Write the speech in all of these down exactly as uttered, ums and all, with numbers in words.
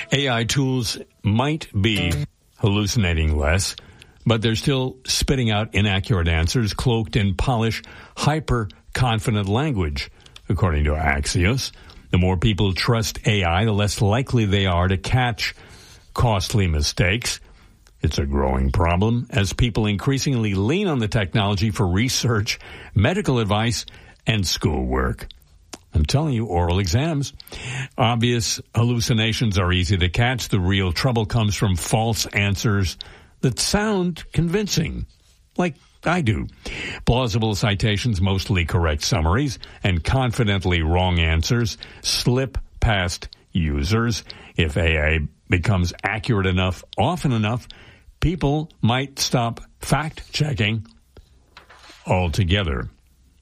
A I tools might be hallucinating less, but they're still spitting out inaccurate answers cloaked in polished, hyper-confident language, according to Axios. The more people trust A I, the less likely they are to catch costly mistakes. It's a growing problem as people increasingly lean on the technology for research, medical advice, and schoolwork. I'm telling you, oral exams. Obvious hallucinations are easy to catch. The real trouble comes from false answers that sound convincing, like I do. Plausible citations, mostly correct summaries, and confidently wrong answers slip past users. If A I becomes accurate enough, often enough, people might stop fact-checking altogether.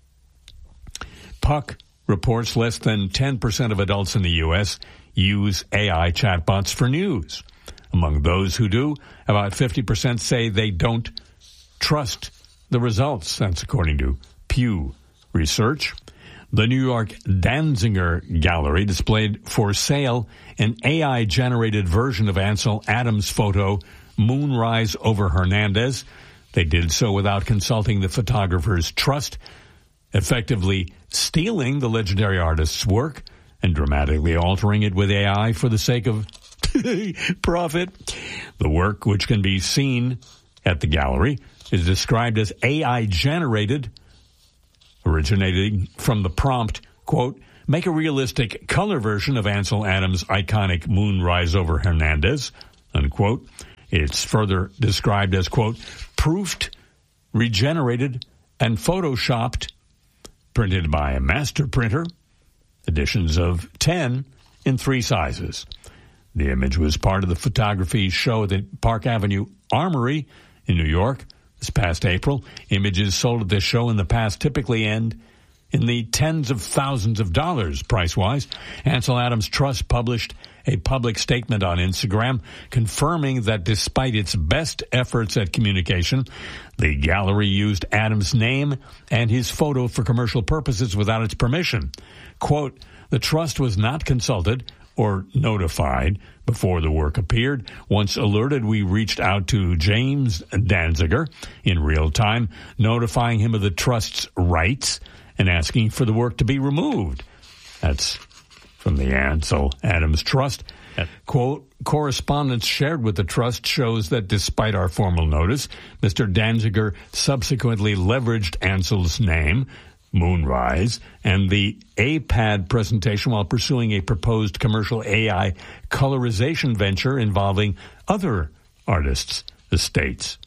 Puck reports less than ten percent of adults in the U S use A I chatbots for news. Among those who do, about fifty percent say they don't trust the results. That's according to Pew Research. The New York Danziger Gallery displayed for sale an A I-generated version of Ansel Adams' photo, Moonrise over Hernandez. They did so without consulting the photographer's trust, effectively stealing the legendary artist's work and dramatically altering it with A I for the sake of profit. The work, which can be seen at the gallery, is described as A I-generated, originating from the prompt, quote, make a realistic color version of Ansel Adams' iconic Moonrise over Hernandez, unquote. It's further described as, quote, proofed, regenerated, and photoshopped, printed by a master printer, editions of ten in three sizes. The image was part of the photography show at the Park Avenue Armory in New York this past April. Images sold at this show in the past typically end in the tens of thousands of dollars price-wise. Ansel Adams Trust published a public statement on Instagram confirming that despite its best efforts at communication, the gallery used Adams' name and his photo for commercial purposes without its permission. Quote, the trust was not consulted or notified before the work appeared. Once alerted, we reached out to James Danziger in real time, notifying him of the trust's rights and asking for the work to be removed. That's from the Ansel Adams Trust. Quote, correspondence shared with the trust shows that despite our formal notice, Mister Danziger subsequently leveraged Ansel's name, Moonrise, and the A P A D presentation while pursuing a proposed commercial A I colorization venture involving other artists' estates.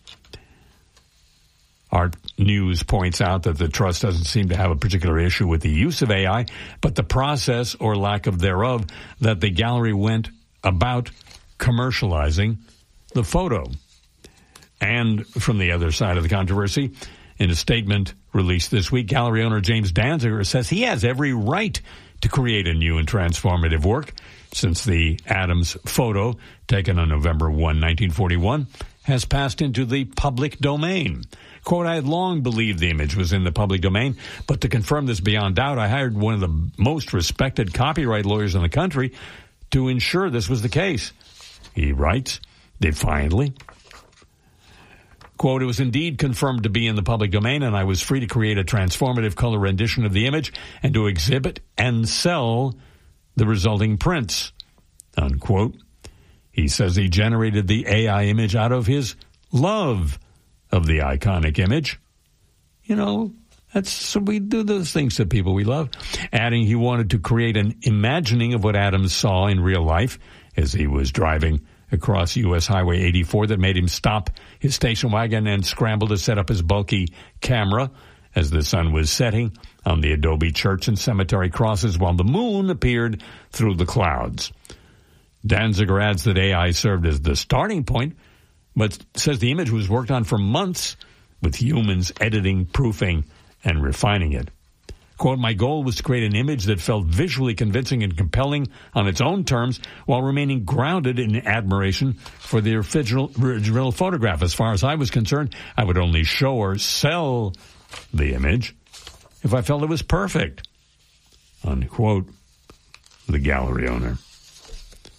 Art News points out that the trust doesn't seem to have a particular issue with the use of A I, but the process or lack of thereof that the gallery went about commercializing the photo. And from the other side of the controversy, in a statement released this week, gallery owner James Danziger says he has every right to create a new and transformative work since the Adams photo, taken on November first, nineteen forty-one, has passed into the public domain. Quote, I had long believed the image was in the public domain, but to confirm this beyond doubt, I hired one of the most respected copyright lawyers in the country to ensure this was the case. He writes, defiantly, quote, it was indeed confirmed to be in the public domain, and I was free to create a transformative color rendition of the image and to exhibit and sell the resulting prints, unquote. He says he generated the A I image out of his love of the iconic image. You know, that's so we do those things to people we love. Adding he wanted to create an imagining of what Adams saw in real life as he was driving across U S Highway eighty-four that made him stop his station wagon and scramble to set up his bulky camera as the sun was setting on the Adobe Church and Cemetery crosses while the moon appeared through the clouds. Danziger adds that A I served as the starting point, but says the image was worked on for months with humans editing, proofing, and refining it. Quote, my goal was to create an image that felt visually convincing and compelling on its own terms while remaining grounded in admiration for the original, original photograph. As far as I was concerned, I would only show or sell the image if I felt it was perfect, unquote, the gallery owner.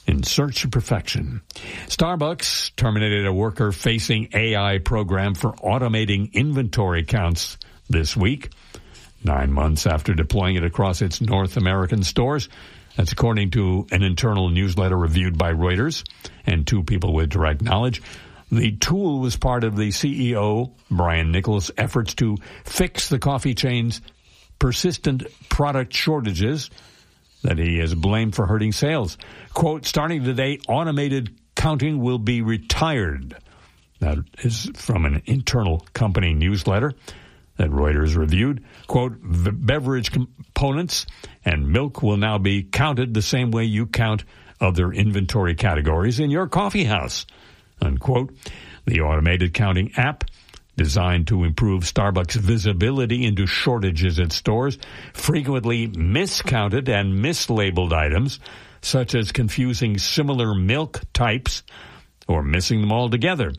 in search of perfection. Starbucks terminated a worker-facing A I program for automating inventory counts this week, nine months after deploying it across its North American stores. That's according to an internal newsletter reviewed by Reuters and two people with direct knowledge. The tool was part of the C E O, Brian Nichols' efforts to fix the coffee chain's persistent product shortages that he has blamed for hurting sales. Quote, starting today, automated counting will be retired. That is from an internal company newsletter that Reuters reviewed. Quote, beverage components and milk will now be counted the same way you count other inventory categories in your coffee house. Unquote. The automated counting app, designed to improve Starbucks' visibility into shortages at stores, frequently miscounted and mislabeled items, such as confusing similar milk types or missing them altogether.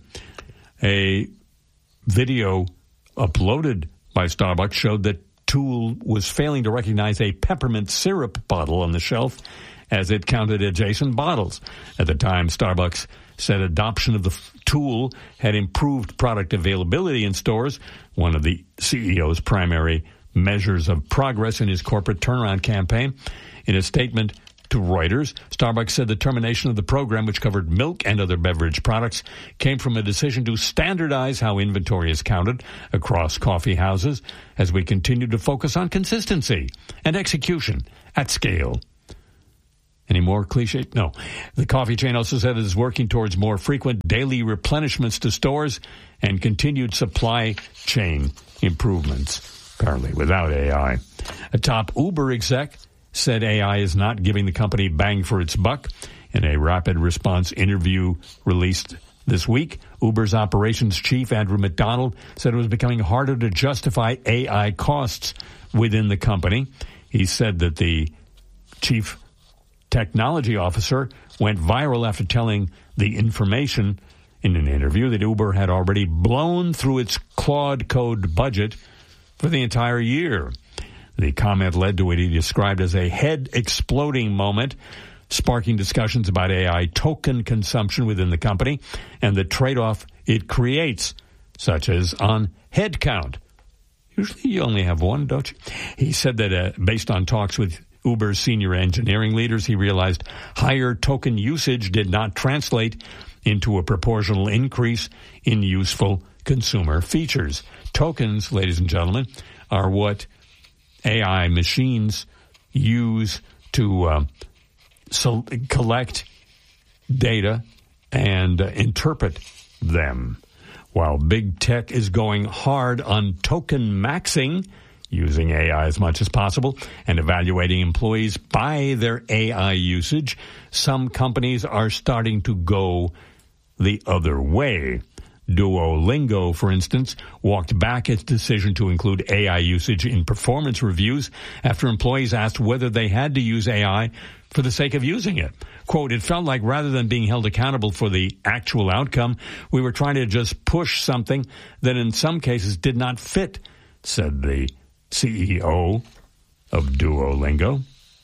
A video uploaded by Starbucks showed that tool was failing to recognize a peppermint syrup bottle on the shelf as it counted adjacent bottles. At the time, Starbucks said adoption of the f- tool had improved product availability in stores, one of the C E O's primary measures of progress in his corporate turnaround campaign. In a statement to Reuters, Starbucks said the termination of the program, which covered milk and other beverage products, came from a decision to standardize how inventory is counted across coffee houses as we continue to focus on consistency and execution at scale. Any more cliche? No. The coffee chain also said it is working towards more frequent daily replenishments to stores and continued supply chain improvements, apparently without A I. A top Uber exec said A I is not giving the company bang for its buck. In a rapid response interview released this week, Uber's operations chief, Andrew McDonald, said it was becoming harder to justify A I costs within the company. He said that the chief technology officer went viral after telling the information in an interview that Uber had already blown through its Claude Code budget for the entire year. The comment led to what he described as a head-exploding moment, sparking discussions about A I token consumption within the company and the trade-off it creates, such as on headcount. Usually you only have one, don't you? He said that uh, based on talks with Uber's senior engineering leaders, he realized higher token usage did not translate into a proportional increase in useful consumer features. Tokens, ladies and gentlemen, are what A I machines use to uh, so collect data and uh, interpret them. While big tech is going hard on token maxing, using A I as much as possible, and evaluating employees by their A I usage, some companies are starting to go the other way. Duolingo, for instance, walked back its decision to include A I usage in performance reviews after employees asked whether they had to use A I for the sake of using it. Quote, it felt like rather than being held accountable for the actual outcome, we were trying to just push something that in some cases did not fit, said the C E O of Duolingo.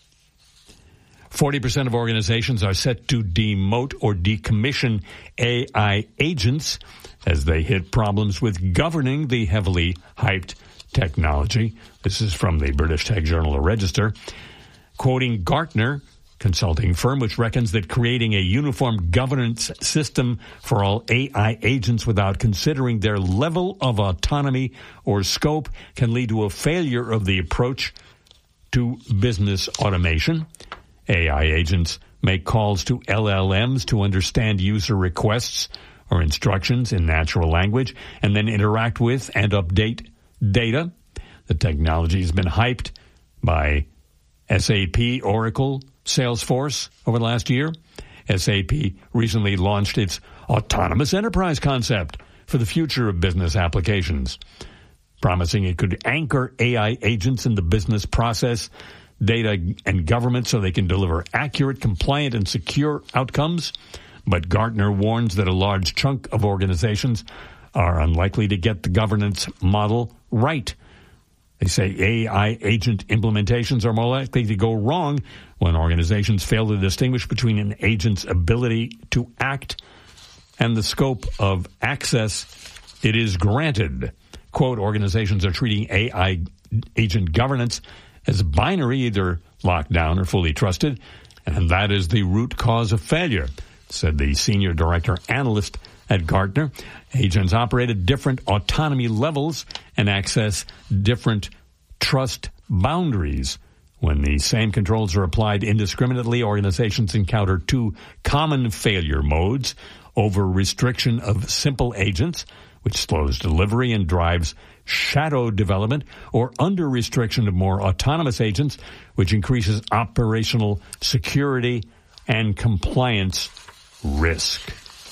forty percent of organizations are set to demote or decommission A I agents as they hit problems with governing the heavily hyped technology. This is from the British Tech Journal Register. Quoting Gartner consulting firm, which reckons that creating a uniform governance system for all A I agents without considering their level of autonomy or scope can lead to a failure of the approach to business automation. A I agents make calls to L L Ms to understand user requests or instructions in natural language and then interact with and update data. The technology has been hyped by S A P, Oracle, Salesforce over the last year. S A P recently launched its autonomous enterprise concept for the future of business applications, promising it could anchor A I agents in the business process, data, and government so they can deliver accurate, compliant, and secure outcomes. But Gartner warns that a large chunk of organizations are unlikely to get the governance model right. They say A I agent implementations are more likely to go wrong when organizations fail to distinguish between an agent's ability to act and the scope of access it is granted. Quote, organizations are treating A I agent governance as binary, either locked down or fully trusted, and that is the root cause of failure, said the senior director analyst at Gartner. Agents operate at different autonomy levels and access different trust boundaries. When the same controls are applied indiscriminately, organizations encounter two common failure modes: over restriction of simple agents, which slows delivery and drives shadow development, or under restriction of more autonomous agents, which increases operational security and compliance risk.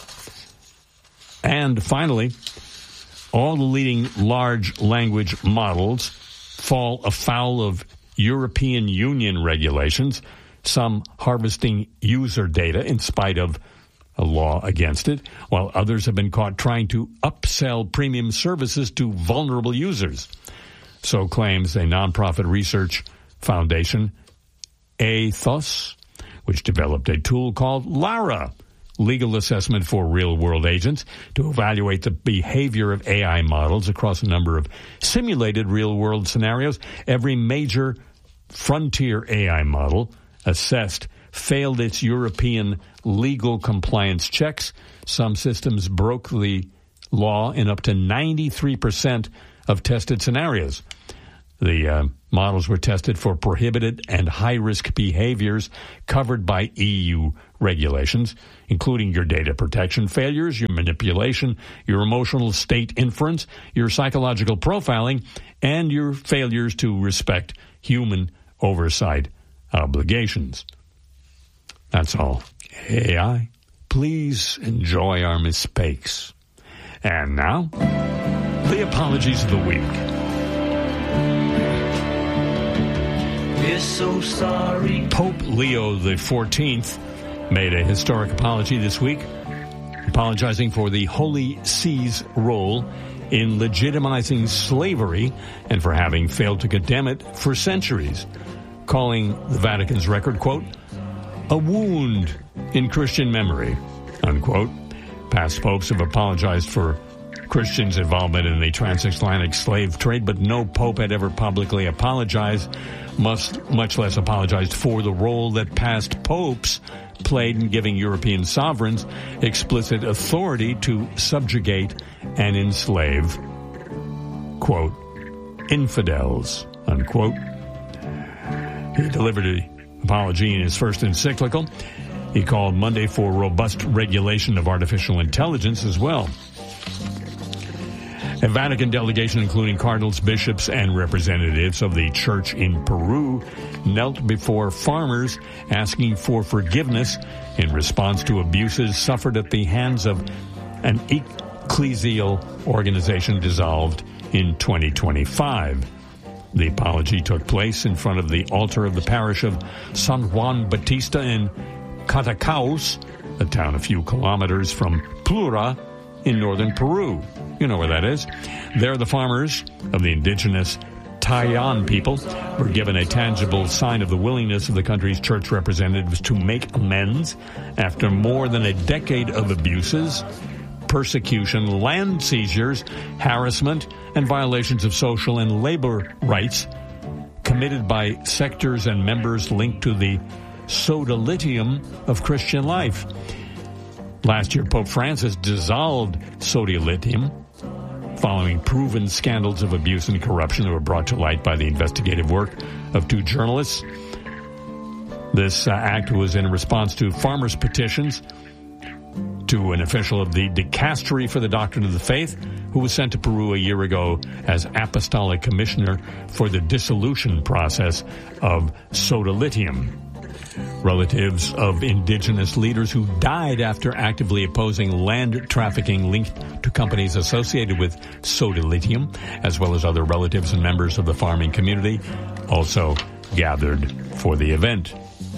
And finally, all the leading large language models fall afoul of European Union regulations, some harvesting user data in spite of a law against it, while others have been caught trying to upsell premium services to vulnerable users. So claims a nonprofit research foundation, Athos, which developed a tool called Lara, legal assessment for real-world agents, to evaluate the behavior of A I models across a number of simulated real-world scenarios. Every major frontier A I model assessed failed its European legal compliance checks. Some systems broke the law in up to ninety-three percent of tested scenarios. The uh, models were tested for prohibited and high-risk behaviors covered by E U regulations, including your data protection failures, your manipulation, your emotional state inference, your psychological profiling, and your failures to respect human oversight obligations. That's all. A I, please enjoy our mistakes. And now, the apologies of the week. We're so sorry. Pope Leo the fourteenth made a historic apology this week, apologizing for the Holy See's role in legitimizing slavery and for having failed to condemn it for centuries, calling the Vatican's record, quote, a wound in Christian memory, unquote. Past popes have apologized for Christians' involvement in the transatlantic slave trade, but no pope had ever publicly apologized, much, much less apologized for the role that past popes played in giving European sovereigns explicit authority to subjugate and enslave, quote, infidels, unquote. He delivered an apology in his first encyclical. He called Monday for robust regulation of artificial intelligence as well. A Vatican delegation, including cardinals, bishops, and representatives of the church in Peru, knelt before farmers asking for forgiveness in response to abuses suffered at the hands of an ecclesial organization dissolved in twenty twenty-five. The apology took place in front of the altar of the parish of San Juan Bautista in Catacaos, a town a few kilometers from Plura in northern Peru. You know where that is. There, the farmers of the indigenous Tayan people were given a tangible sign of the willingness of the country's church representatives to make amends after more than a decade of abuses, persecution, land seizures, harassment, and violations of social and labor rights committed by sectors and members linked to the sodalitium of Christian life. Last year, Pope Francis dissolved Sodalitium following proven scandals of abuse and corruption that were brought to light by the investigative work of two journalists. This uh, act was in response to farmers' petitions to an official of the Dicastery for the Doctrine of the Faith, who was sent to Peru a year ago as apostolic commissioner for the dissolution process of Sodalitium. Relatives of indigenous leaders who died after actively opposing land trafficking linked to companies associated with Sodalitium, as well as other relatives and members of the farming community, also gathered for the event.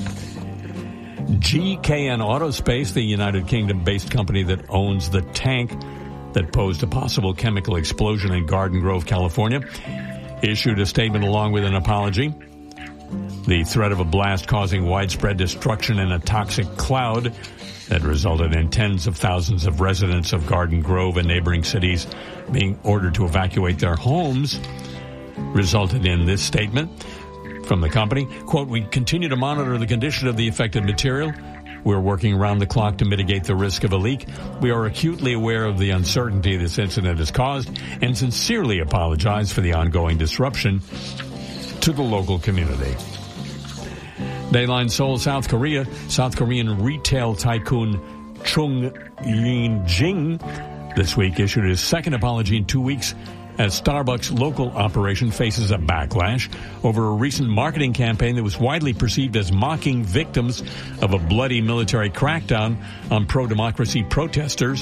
G K N Autospace, the United Kingdom-based company that owns the tank that posed a possible chemical explosion in Garden Grove, California, issued a statement along with an apology. The threat of a blast causing widespread destruction in a toxic cloud that resulted in tens of thousands of residents of Garden Grove and neighboring cities being ordered to evacuate their homes resulted in this statement from the company. Quote, "We continue to monitor the condition of the affected material. We're working around the clock to mitigate the risk of a leak. We are acutely aware of the uncertainty this incident has caused and sincerely apologize for the ongoing disruption to the local community." Dayline Seoul, South Korea. South Korean retail tycoon Chung Yin-jing this week issued his second apology in two weeks as Starbucks' local operation faces a backlash over a recent marketing campaign that was widely perceived as mocking victims of a bloody military crackdown on pro-democracy protesters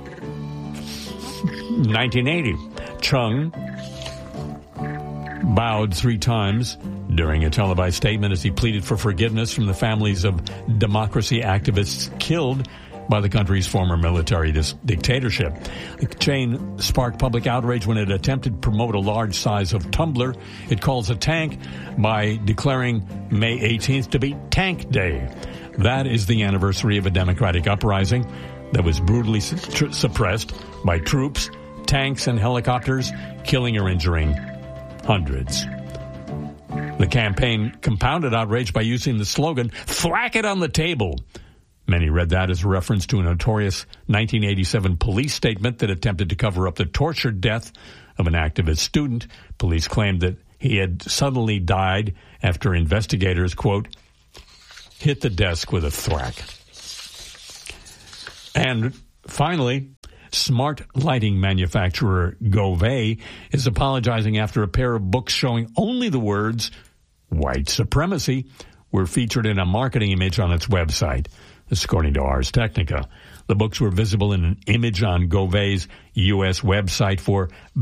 in nineteen eighty. Chung bowed three times during a televised statement as he pleaded for forgiveness from the families of democracy activists killed by the country's former military dis- dictatorship. The chain sparked public outrage when it attempted to promote a large size of tumbler it calls a tank by declaring May eighteenth to be Tank Day. That is the anniversary of a democratic uprising that was brutally su- suppressed by troops, tanks, and helicopters, killing or injuring hundreds. The campaign compounded outrage by using the slogan, "Thwack it on the table." Many read that as a reference to a notorious nineteen eighty-seven police statement that attempted to cover up the tortured death of an activist student. Police claimed that he had suddenly died after investigators, quote, "hit the desk with a thwack." And finally, smart lighting manufacturer Gove is apologizing after a pair of books showing only the words "white supremacy" were featured in a marketing image on its website. This according to Ars Technica. The books were visible in an image on Gove's U S website for